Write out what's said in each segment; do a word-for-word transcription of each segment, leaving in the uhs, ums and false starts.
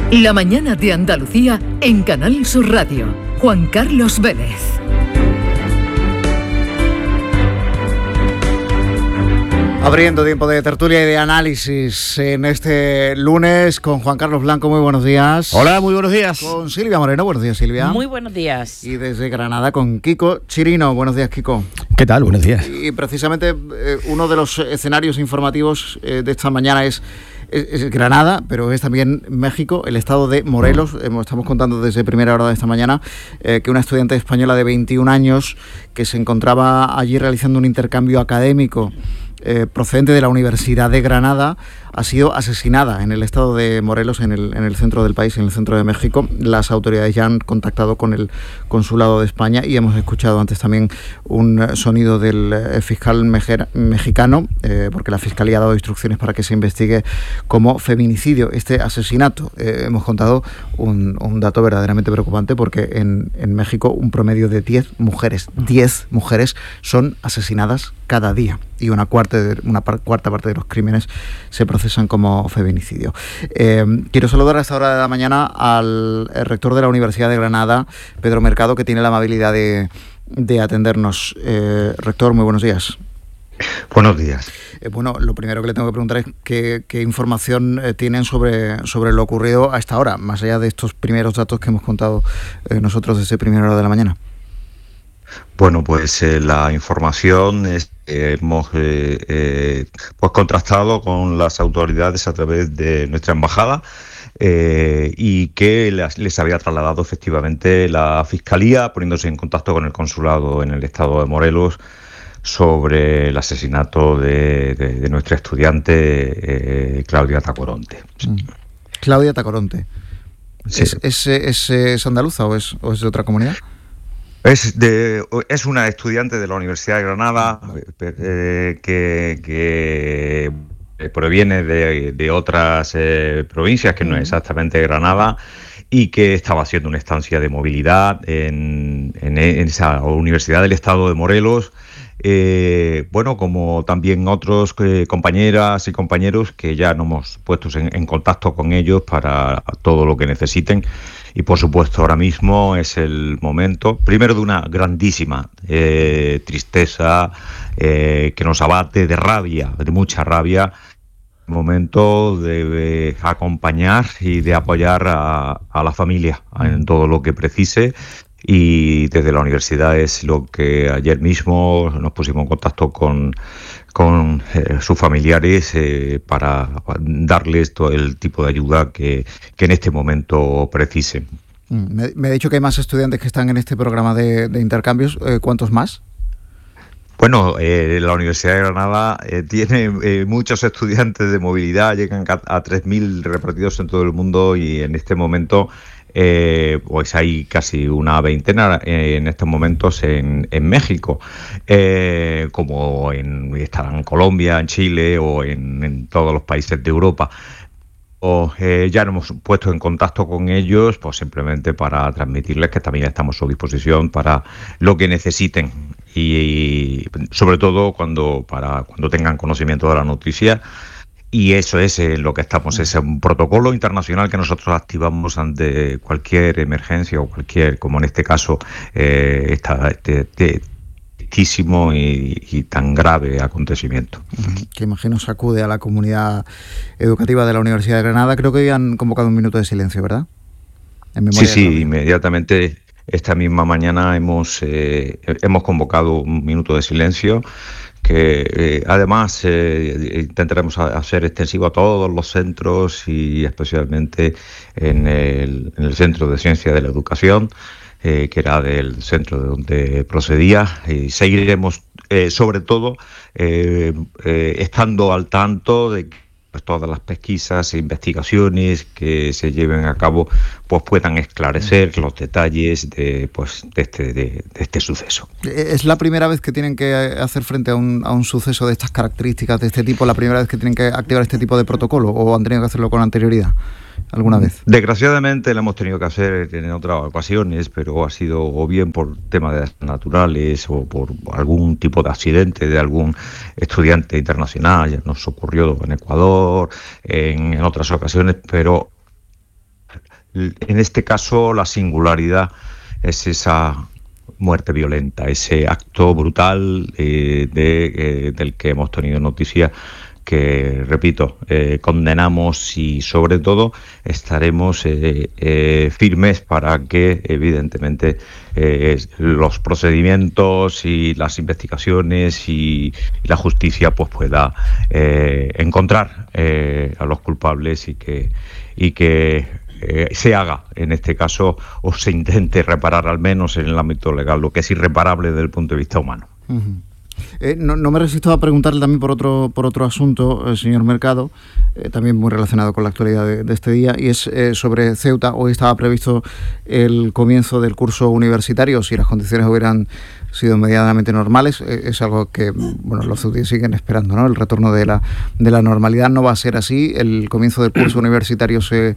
La mañana de Andalucía en Canal Sur Radio. Juan Carlos Vélez. Abriendo tiempo de tertulia y de análisis en este lunes con Juan Carlos Blanco, muy buenos días. Hola, muy buenos días. Con Silvia Moreno, buenos días, Silvia. Muy buenos días. Y desde Granada con Kiko Chirino, buenos días, Kiko. ¿Qué tal? Buenos días. Y precisamente eh, uno de los escenarios informativos eh, de esta mañana es, es, es Granada, pero es también México, el estado de Morelos. Eh, estamos contando desde primera hora de esta mañana eh, que una estudiante española de veintiún años que se encontraba allí realizando un intercambio académico Eh, procedente de la Universidad de Granada, ha sido asesinada en el estado de Morelos, en el, en el centro del país, en el centro de México. Las autoridades ya han contactado con el Consulado de España y hemos escuchado antes también un sonido del eh, fiscal mejer, mexicano, eh, porque la Fiscalía ha dado instrucciones para que se investigue como feminicidio este asesinato. Eh, hemos contado un, un dato verdaderamente preocupante, porque en, en México un promedio de diez mujeres, diez mujeres son asesinadas cada día, y una cuarta, de, una par, cuarta parte de los crímenes se procesan como feminicidio. Eh, quiero saludar a esta hora de la mañana al rector de la Universidad de Granada, Pedro Mercado, que tiene la amabilidad de, de atendernos. Eh, rector, muy buenos días. Buenos días. Eh, bueno, lo primero que le tengo que preguntar es qué, qué información eh, tienen sobre, sobre lo ocurrido a esta hora, más allá de estos primeros datos que hemos contado eh, nosotros desde primera hora de la mañana. Bueno, pues eh, la información es que hemos eh, eh, pues contrastado con las autoridades a través de nuestra embajada eh, y que les, les había trasladado efectivamente la Fiscalía, poniéndose en contacto con el consulado en el estado de Morelos sobre el asesinato de, de, de nuestra estudiante eh, Claudia Tacoronte. Mm. Claudia Tacoronte. Sí. ¿Es, es, es, es andaluza o es, o es de otra comunidad? Es, de, es una estudiante de la Universidad de Granada eh, que, que proviene de, de otras eh, provincias, que no es exactamente Granada, y que estaba haciendo una estancia de movilidad en, en, en esa Universidad del Estado de Morelos. Eh, bueno, como también otros eh, compañeras y compañeros que ya nos hemos puesto en, en contacto con ellos para todo lo que necesiten. Y por supuesto ahora mismo es el momento, primero, de una grandísima eh, tristeza eh, que nos abate, de rabia, de mucha rabia. Momento de acompañar y de apoyar a, a la familia en todo lo que precise. Y desde la universidad es lo que ayer mismo nos pusimos en contacto con, con eh, sus familiares eh, para darles todo el tipo de ayuda que, que en este momento precisen. Me, me ha dicho que hay más estudiantes que están en este programa de, de intercambios. Eh, ¿Cuántos más? Bueno, eh, la Universidad de Granada eh, tiene eh, muchos estudiantes de movilidad, llegan a, a tres mil repartidos en todo el mundo, y en este momento Eh, pues hay casi una veintena eh, en estos momentos en, en México, eh, como en, están en Colombia, en Chile o en, en todos los países de Europa. O, eh, ya nos hemos puesto en contacto con ellos, pues simplemente para transmitirles que también estamos a su disposición para lo que necesiten, y, y sobre todo cuando, para, cuando tengan conocimiento de la noticia. Y eso es en lo que estamos, es un protocolo internacional que nosotros activamos ante cualquier emergencia o cualquier, como en este caso, eh, esta, este, este tristísimo y, y tan grave acontecimiento. Que imagino sacude a la comunidad educativa de la Universidad de Granada. Creo que hoy han convocado un minuto de silencio, ¿verdad? En memoria sí, sí, inmediatamente. Esta misma mañana hemos, eh, hemos convocado un minuto de silencio, que eh, además eh, intentaremos hacer extensivo a todos los centros, y especialmente en el, en el Centro de Ciencia de la Educación, eh, que era del centro de donde procedía, y seguiremos eh, sobre todo eh, eh, estando al tanto de pues todas las pesquisas e investigaciones que se lleven a cabo pues puedan esclarecer los detalles de pues de este de, de este suceso. ¿Es la primera vez que tienen que hacer frente a un, a un suceso de estas características, de este tipo, la primera vez que tienen que activar este tipo de protocolo, o han tenido que hacerlo con anterioridad alguna vez? Desgraciadamente lo hemos tenido que hacer en otras ocasiones, pero ha sido o bien por temas naturales o por algún tipo de accidente de algún estudiante internacional. Ya nos ocurrió en Ecuador, en, en otras ocasiones, pero en este caso la singularidad es esa muerte violenta, ese acto brutal eh, de, eh, del que hemos tenido noticia, que, repito, eh, condenamos y sobre todo estaremos eh, eh, firmes para que evidentemente eh, los procedimientos y las investigaciones y, y la justicia pues pueda eh, encontrar eh, a los culpables y que, y que eh, se haga en este caso o se intente reparar al menos en el ámbito legal lo que es irreparable desde el punto de vista humano. Uh-huh. Eh, no, no me resisto a preguntarle también por otro por otro asunto, eh, señor Mercado, eh, también muy relacionado con la actualidad de, de este día, y es eh, sobre Ceuta. Hoy estaba previsto el comienzo del curso universitario, si las condiciones hubieran sido medianamente normales. Eh, es algo que bueno, los ceutíes siguen esperando, ¿no? El retorno de la de la normalidad. No va a ser así. El comienzo del curso universitario se,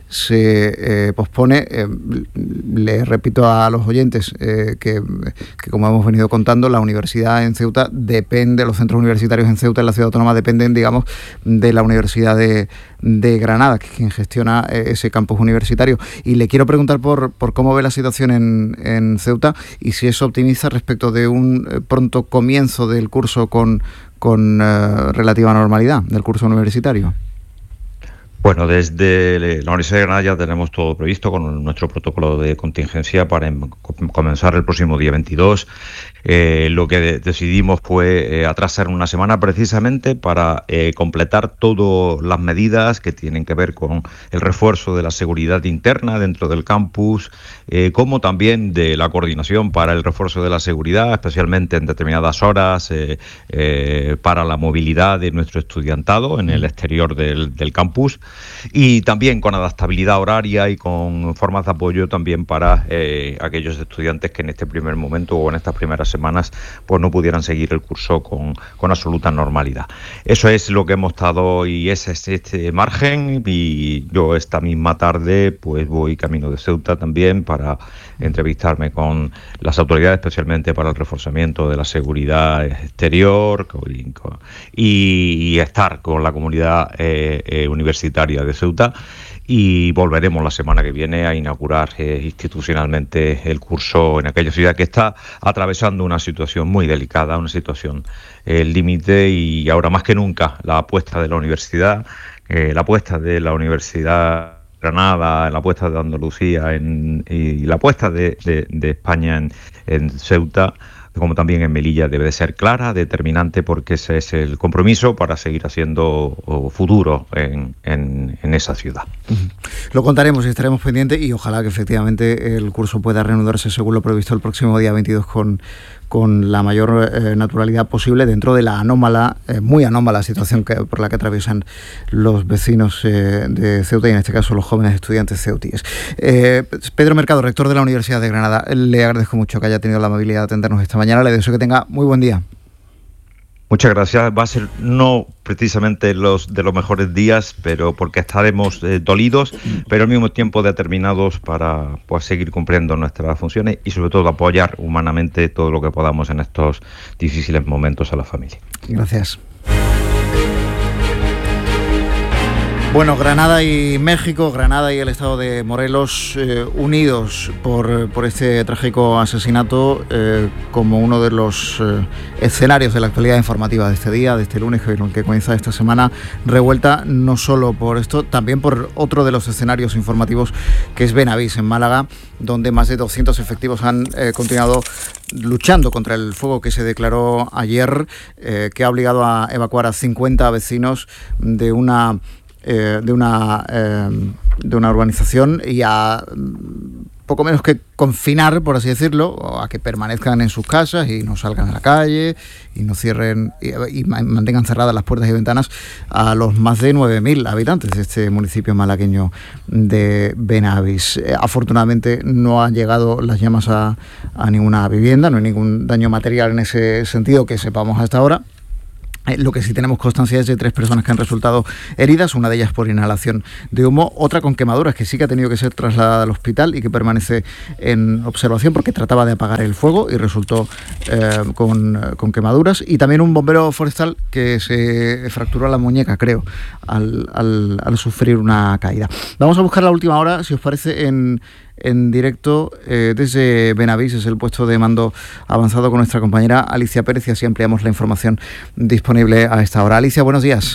se eh, pospone. Eh, le repito a los oyentes eh, que, que, como hemos venido contando, la universidad en Ceuta depende, los centros universitarios en Ceuta, en la ciudad autónoma, dependen, digamos, de la Universidad de, de Granada, que es quien gestiona eh, ese campus universitario. Y le quiero preguntar por, por cómo ve la situación en, en Ceuta y si es optimista respecto de un eh, pronto comienzo del curso con, con eh, relativa normalidad, del curso universitario. Bueno, desde la Universidad de Granada ya tenemos todo previsto con nuestro protocolo de contingencia para em- comenzar el próximo día veintidós. Eh, lo que de- decidimos fue eh, atrasar una semana precisamente para eh, completar todas las medidas que tienen que ver con el refuerzo de la seguridad interna dentro del campus, eh, como también de la coordinación para el refuerzo de la seguridad, especialmente en determinadas horas, eh, eh, para la movilidad de nuestro estudiantado en el exterior del, del campus. Y también con adaptabilidad horaria y con formas de apoyo también para eh, aquellos estudiantes que en este primer momento o en estas primeras semanas pues no pudieran seguir el curso con, con absoluta normalidad. Eso es lo que hemos estado y ese es este margen, y yo esta misma tarde pues voy camino de Ceuta también para entrevistarme con las autoridades, especialmente para el reforzamiento de la seguridad exterior y, y estar con la comunidad eh, eh, universitaria de Ceuta, y volveremos la semana que viene a inaugurar eh, institucionalmente el curso en aquella ciudad que está atravesando una situación muy delicada, una situación eh, límite, y ahora más que nunca la apuesta de la universidad, eh, la apuesta de la Universidad Granada, la apuesta de Andalucía en, y la apuesta de, de, de España en, en Ceuta, como también en Melilla, debe de ser clara, determinante, porque ese es el compromiso para seguir haciendo futuro en, en, en esa ciudad. Uh-huh. Lo contaremos y estaremos pendientes, y ojalá que efectivamente el curso pueda reanudarse según lo previsto el próximo día veintidós con, con la mayor eh, naturalidad posible, dentro de la anómala, eh, muy anómala situación que, por la que atraviesan los vecinos eh, de Ceuta, y en este caso los jóvenes estudiantes ceutíes. Eh, Pedro Mercado, rector de la Universidad de Granada, le agradezco mucho que haya tenido la amabilidad de atendernos esta mañana. Le deseo que tenga muy buen día. Muchas gracias. Va a ser no precisamente los de los mejores días, pero porque estaremos eh, dolidos, pero al mismo tiempo determinados para pues, seguir cumpliendo nuestras funciones y sobre todo apoyar humanamente todo lo que podamos en estos difíciles momentos a la familia. Gracias. Bueno, Granada y México, Granada y el estado de Morelos eh, unidos por, por este trágico asesinato eh, como uno de los eh, escenarios de la actualidad informativa de este día, de este lunes, que, que comienza esta semana revuelta, no solo por esto, también por otro de los escenarios informativos, que es Benavís, en Málaga, donde más de doscientos efectivos han eh, continuado luchando contra el fuego que se declaró ayer, eh, que ha obligado a evacuar a cincuenta vecinos de una... Eh, de una eh, de una urbanización y a poco menos que confinar, por así decirlo, a que permanezcan en sus casas y no salgan a la calle y no cierren y, y mantengan cerradas las puertas y ventanas a los más de nueve mil habitantes de este municipio malagueño de Benavís. Eh, afortunadamente no han llegado las llamas a, a ninguna vivienda, no hay ningún daño material en ese sentido que sepamos hasta ahora. Eh, lo que sí tenemos constancia es de tres personas que han resultado heridas, una de ellas por inhalación de humo, otra con quemaduras que sí que ha tenido que ser trasladada al hospital y que permanece en observación porque trataba de apagar el fuego y resultó eh, con, con quemaduras, y también un bombero forestal que se fracturó la muñeca, creo, al, al, al sufrir una caída. Vamos a buscar la última hora, si os parece, en... en directo eh, desde Benavís, es el puesto de mando avanzado, con nuestra compañera Alicia Pérez, y así ampliamos la información disponible a esta hora. Alicia, buenos días.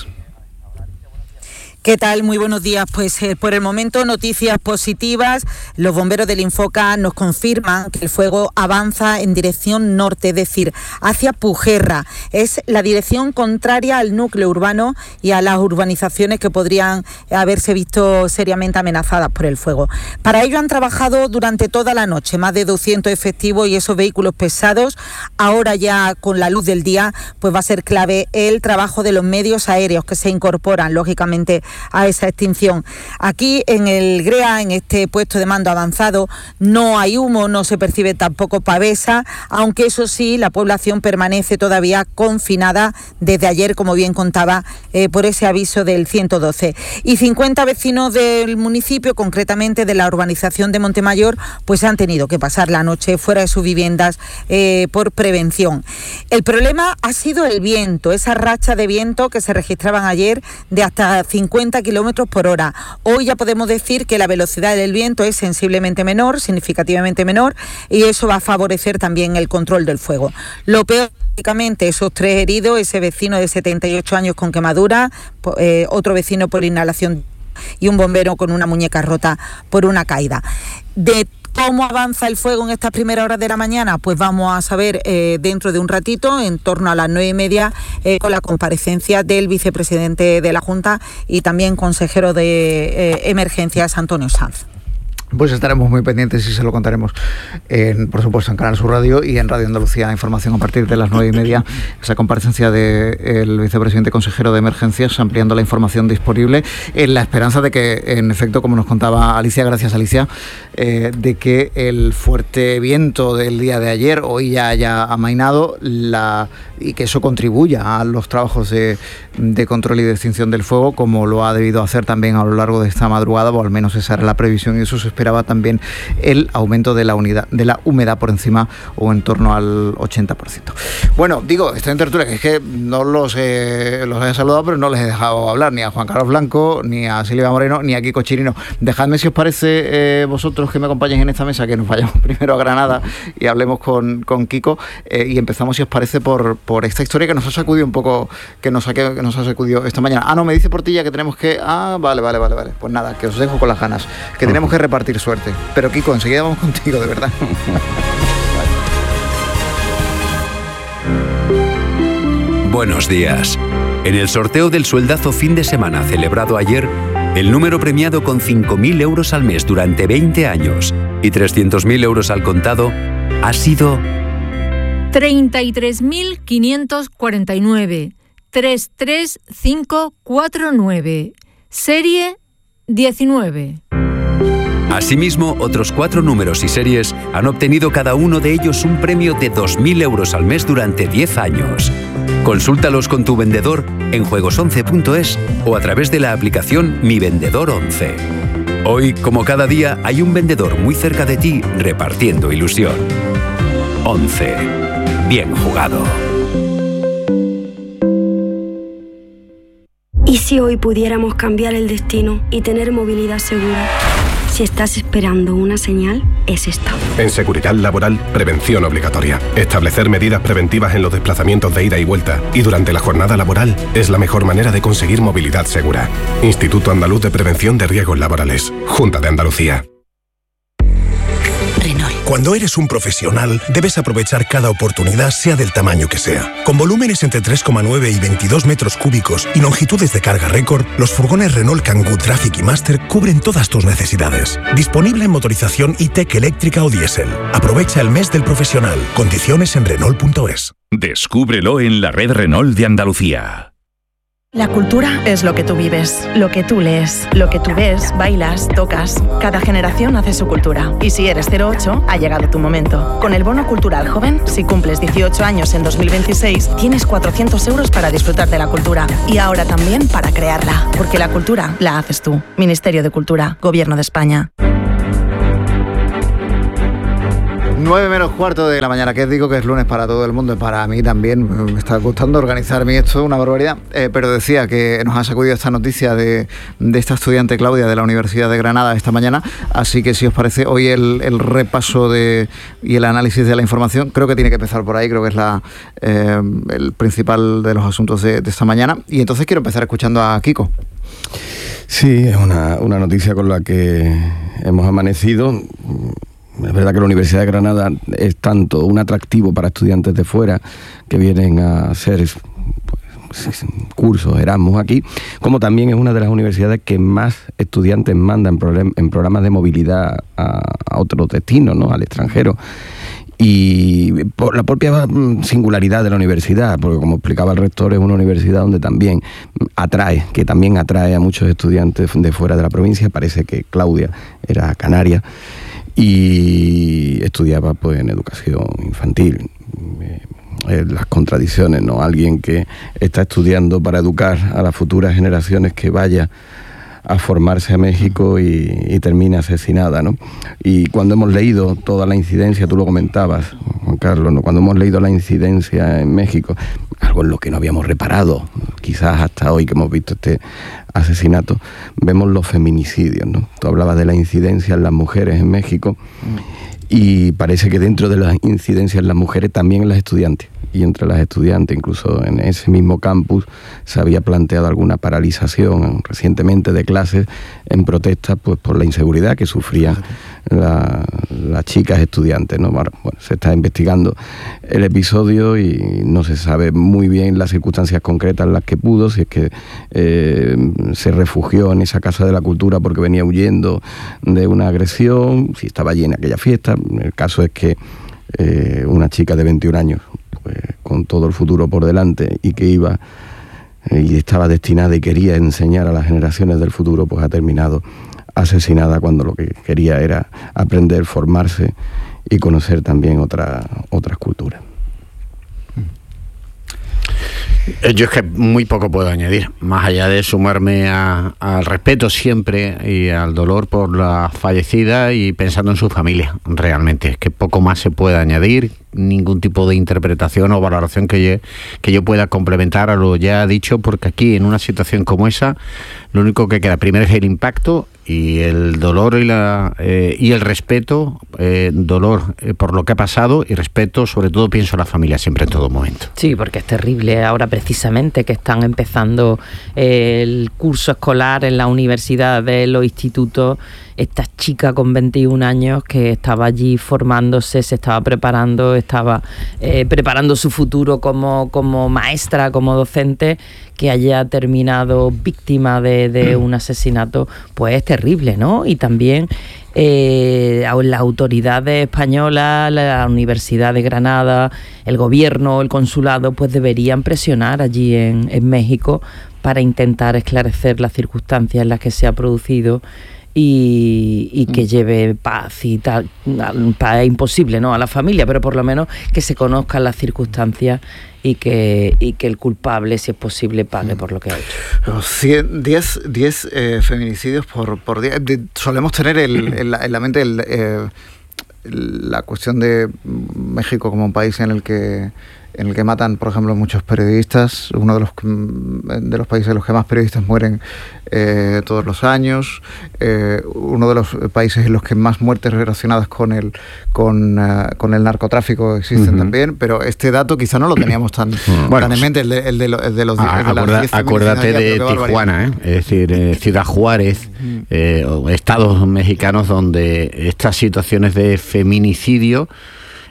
¿Qué tal? Muy buenos días. Pues eh, por el momento noticias positivas. Los bomberos del Infoca nos confirman que el fuego avanza en dirección norte, es decir, hacia Pujerra. Es la dirección contraria al núcleo urbano y a las urbanizaciones que podrían haberse visto seriamente amenazadas por el fuego. Para ello han trabajado durante toda la noche más de doscientos efectivos, y esos vehículos pesados, ahora ya con la luz del día, pues va a ser clave el trabajo de los medios aéreos que se incorporan, lógicamente, a esa extinción. Aquí en el GREA, en este puesto de mando avanzado, no hay humo, no se percibe tampoco pavesa, aunque eso sí, la población permanece todavía confinada desde ayer, como bien contaba, eh, por ese aviso del ciento doce. Y cincuenta vecinos del municipio, concretamente de la urbanización de Montemayor, pues han tenido que pasar la noche fuera de sus viviendas eh, por prevención. El problema ha sido el viento, esa racha de viento que se registraban ayer de hasta cincuenta kilómetros por hora. Hoy ya podemos decir que la velocidad del viento es sensiblemente menor, significativamente menor, y eso va a favorecer también el control del fuego. Lo peor, lógicamente, esos tres heridos, ese vecino de setenta y ocho años con quemadura, eh, otro vecino por inhalación y un bombero con una muñeca rota por una caída. De ¿Cómo avanza el fuego en estas primeras horas de la mañana? Pues vamos a saber eh, dentro de un ratito, en torno a las nueve y media, eh, con la comparecencia del vicepresidente de la Junta y también consejero de eh, Emergencias, Antonio Sanz. Pues estaremos muy pendientes y se lo contaremos, en, por supuesto, en Canal Sur Radio y en Radio Andalucía Información a partir de las nueve y media. Esa comparecencia del vicepresidente consejero de Emergencias, ampliando la información disponible, en la esperanza de que, en efecto, como nos contaba Alicia, gracias Alicia, eh, de que el fuerte viento del día de ayer hoy ya haya amainado la, y que eso contribuya a los trabajos de, de control y de extinción del fuego, como lo ha debido hacer también a lo largo de esta madrugada, o al menos esa era la previsión, y eso se esperaba también el aumento de la unidad de la humedad por encima o en torno al ochenta por ciento. Bueno, digo, estoy en tertulia, que es que no los, eh, los he saludado, pero no les he dejado hablar ni a Juan Carlos Blanco, ni a Silvia Moreno, ni a Kiko Chirino. Dejadme, si os parece, eh, vosotros que me acompañéis en esta mesa, que nos vayamos primero a Granada y hablemos con, con Kiko, eh, y empezamos, si os parece, por, por esta historia que nos ha sacudido un poco, que nos ha, que nos ha sacudido esta mañana. Ah, no, me dice Portilla que tenemos que... Ah, vale, vale, vale, vale. Pues nada, que os dejo con las ganas, que tenemos que repartir suerte. Pero Kiko, enseguida vamos contigo, de verdad. Buenos días. En el sorteo del sueldazo fin de semana celebrado ayer, el número premiado con cinco mil euros al mes durante veinte años y trescientos mil euros al contado ha sido treinta y tres mil quinientos cuarenta y nueve, tres tres cinco cuatro nueve, serie diecinueve. Asimismo, otros cuatro números y series han obtenido cada uno de ellos un premio de dos mil euros al mes durante diez años. Consúltalos con tu vendedor en juegos once punto es o a través de la aplicación Mi Vendedor once. Hoy, como cada día, hay un vendedor muy cerca de ti repartiendo ilusión. once. Bien jugado. ¿Y si hoy pudiéramos cambiar el destino y tener movilidad segura? Si estás esperando una señal, es esta. En Seguridad Laboral, prevención obligatoria. Establecer medidas preventivas en los desplazamientos de ida y vuelta y durante la jornada laboral es la mejor manera de conseguir movilidad segura. Instituto Andaluz de Prevención de Riesgos Laborales. Junta de Andalucía. Cuando eres un profesional, debes aprovechar cada oportunidad, sea del tamaño que sea. Con volúmenes entre tres coma nueve y veintidós metros cúbicos y longitudes de carga récord, los furgones Renault Kangoo Traffic y Master cubren todas tus necesidades. Disponible en motorización E-Tech eléctrica o diésel. Aprovecha el mes del profesional. Condiciones en Renault punto es. Descúbrelo en la red Renault de Andalucía. La cultura es lo que tú vives, lo que tú lees, lo que tú ves, bailas, tocas. Cada generación hace su cultura. Y si eres cero ocho, ha llegado tu momento. Con el Bono Cultural Joven, si cumples dieciocho años en dos mil veintiséis, tienes cuatrocientos euros para disfrutar de la cultura. Y ahora también para crearla. Porque la cultura la haces tú. Ministerio de Cultura, Gobierno de España. nueve menos cuarto de la mañana, que digo que es lunes para todo el mundo y para mí también. Me está costando organizarme esto, una barbaridad. Eh, pero decía que nos ha sacudido esta noticia de, de esta estudiante Claudia de la Universidad de Granada esta mañana. Así que si os parece, hoy el, el repaso de, y el análisis de la información creo que tiene que empezar por ahí. Creo que es la eh, el principal de los asuntos de, de esta mañana. Y entonces quiero empezar escuchando a Kiko. Sí, es una, una noticia con la que hemos amanecido. Es verdad que la Universidad de Granada es tanto un atractivo para estudiantes de fuera que vienen a hacer pues, cursos, Erasmus aquí, como también es una de las universidades que más estudiantes manda en, problem- en programas de movilidad a, a otros destinos, ¿no? Al extranjero. Y por la propia singularidad de la universidad, porque como explicaba el rector, es una universidad donde también atrae, que también atrae a muchos estudiantes de fuera de la provincia. Parece que Claudia era canaria y estudiaba pues en educación infantil. Eh, las contradicciones, ¿no? Alguien que está estudiando para educar a las futuras generaciones que vaya a formarse a México y, y termina asesinada, ¿no? Y cuando hemos leído toda la incidencia, tú lo comentabas, Juan Carlos, ¿no? Cuando hemos leído la incidencia en México, algo en lo que no habíamos reparado, quizás hasta hoy que hemos visto este asesinato, vemos los feminicidios, ¿no? Tú hablabas de la incidencia en las mujeres en México y parece que dentro de las incidencias en las mujeres también en las estudiantes. Y entre las estudiantes, incluso en ese mismo campus, se había planteado alguna paralización recientemente de clases en protesta pues, por la inseguridad que sufrían la, las chicas estudiantes, ¿no? Bueno, se está investigando el episodio y no se sabe muy bien las circunstancias concretas en las que pudo, si es que eh, se refugió en esa Casa de la Cultura porque venía huyendo de una agresión, si estaba allí en aquella fiesta. El caso es que eh, una chica de veintiún años, con todo el futuro por delante y que iba y estaba destinada y quería enseñar a las generaciones del futuro, pues ha terminado asesinada cuando lo que quería era aprender, formarse y conocer también otra, otras culturas. Yo es que muy poco puedo añadir, más allá de sumarme a, al respeto siempre y al dolor por la fallecida y pensando en su familia, realmente. Es que poco más se puede añadir, ningún tipo de interpretación o valoración que yo, que yo pueda complementar a lo ya dicho, porque aquí en una situación como esa, lo único que queda primero es el impacto y el dolor y, la, eh, y el respeto, eh, dolor eh, por lo que ha pasado y respeto, sobre todo pienso en la familia siempre en todo momento. Sí, porque es terrible ahora precisamente que están empezando eh, el curso escolar en la universidad, de los institutos. Esta chica con veintiún años que estaba allí formándose, se estaba preparando, estaba eh, preparando su futuro como, como maestra, como docente, que haya terminado víctima de, de un asesinato, pues es terrible, ¿no? Y también eh, las autoridades españolas, la Universidad de Granada, el gobierno, el consulado, pues deberían presionar allí en, en México para intentar esclarecer las circunstancias en las que se ha producido y, y que lleve paz y tal. Paz es imposible, ¿no?, a la familia, pero por lo menos que se conozcan las circunstancias y que, y que el culpable, si es posible, pague por lo que ha hecho. diez eh, feminicidios por, por día. Solemos tener el, en, la, en la mente el, eh, la cuestión de México como un país en el que en el que matan, por ejemplo, muchos periodistas, uno de los de los países en los que más periodistas mueren eh, todos los años, eh, uno de los países en los que más muertes relacionadas con el con, uh, con el narcotráfico existen uh-huh. también, pero este dato quizá no lo teníamos tan, bueno, tan en mente, el de, el de, lo, el de los ah, el de acuerda, Acuérdate de Tijuana, ¿eh? Es decir, eh, Ciudad Juárez, eh, estados mexicanos donde estas situaciones de feminicidio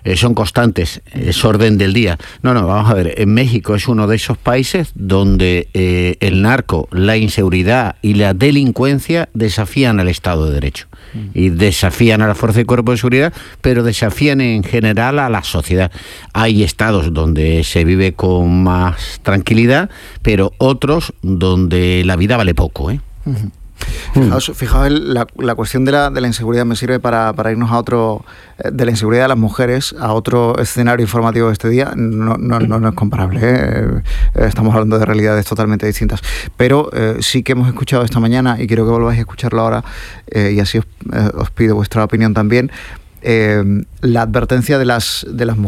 eh, son constantes, es orden del día. No, no, vamos a ver, en México es uno de esos países donde eh, el narco, la inseguridad y la delincuencia desafían al Estado de Derecho. Y desafían a la fuerza y cuerpo de seguridad, pero desafían en general a la sociedad. Hay estados donde se vive con más tranquilidad, pero otros donde la vida vale poco, ¿eh? Uh-huh. Fijaos, fijaos la, la cuestión de la, de la inseguridad me sirve para, para irnos a otro, de la inseguridad de las mujeres, a otro escenario informativo de este día. No, no, no, no es comparable, ¿eh? Estamos hablando de realidades totalmente distintas, pero eh, sí que hemos escuchado esta mañana, y quiero que volváis a escucharlo ahora, eh, y así os, eh, os pido vuestra opinión también, eh, la advertencia de las, de las mujeres